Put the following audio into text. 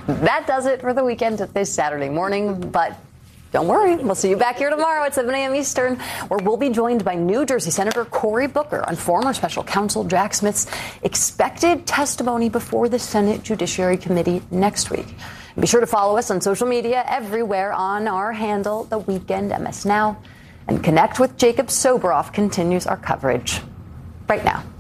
That does it for the weekend this Saturday morning, but don't worry, we'll see you back here tomorrow at 7 a.m. Eastern, where we'll be joined by New Jersey Senator Cory Booker on former special counsel Jack Smith's expected testimony before the Senate Judiciary Committee next week. Be sure to follow us on social media everywhere on our handle, The Weekend MS Now, and Connect with Jacob Soboroff continues our coverage right now.